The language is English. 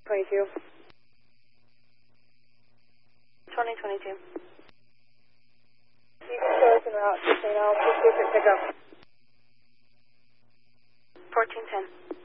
22. 2022. East Coast en route to St. Al, 2 pickup. 1410.